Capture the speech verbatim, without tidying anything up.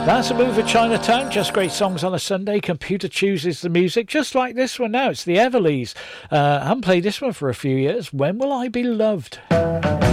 That's a move at Chinatown. Just great songs on a Sunday. Computer chooses the music, just like this one now. It's the Everleys. Uh, I haven't played this one for a few years. When Will I Be Loved?